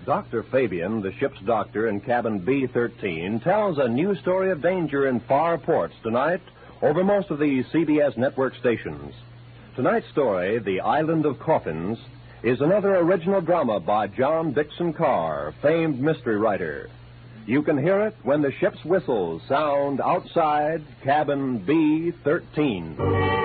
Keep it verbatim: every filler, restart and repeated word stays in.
Doctor Fabian, the ship's doctor in cabin B thirteen, tells a new story of danger in far ports tonight over most of the C B S network stations. Tonight's story, The Island of Coffins, is another original drama by John Dixon Carr, famed mystery writer. You can hear it when the ship's whistles sound outside cabin B thirteen.